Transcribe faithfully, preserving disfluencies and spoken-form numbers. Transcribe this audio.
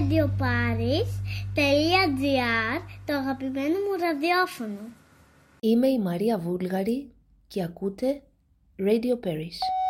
radioparis τελεία gr, το αγαπημένο μου ραδιόφωνο. Είμαι η Μαρία Βούλγαρη και ακούτε Radio Paris.